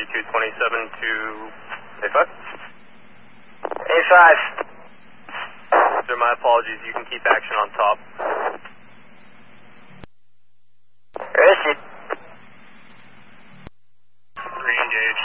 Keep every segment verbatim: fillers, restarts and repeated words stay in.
two twenty-seven to A five. A five. Sir, my apologies. You can keep action on top. Where is he? Re-engage.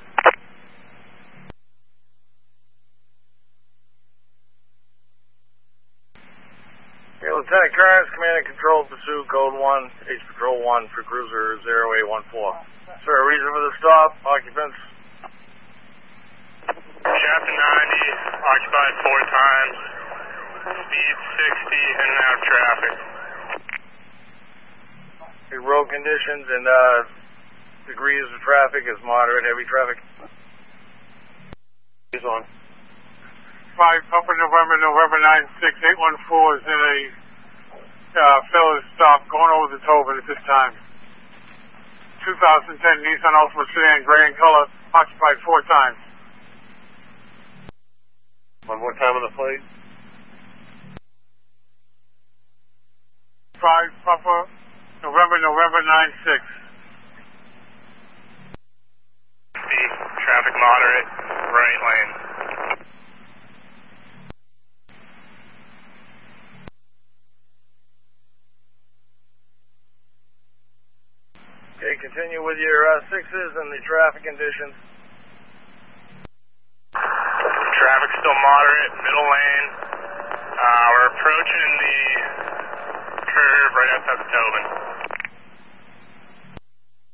Hey, Lieutenant Kearns, Command and Control, Pursuit, Code one, H Patrol one for Cruiser zero eight one four. Sir, reason for the stop, occupants? Chapter ninety, occupied four times, speed sixty, in and out of traffic. The road conditions and uh, degrees of traffic is moderate, heavy traffic. He's on. five, Papa November, November nine six eight one four is in a uh, fellas stop going over the Tobin at this time. two thousand ten Nissan Altima sedan, gray in color, occupied four times. One more time on the plate. five, Papa November, November nine six. Traffic moderate, right lane. Okay, continue with your uh, sixes and the traffic conditions. Traffic still moderate, middle lane. Uh, we're approaching the curve right outside the Tobin.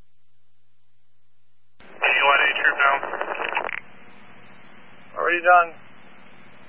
Can you let A troop know? Already done.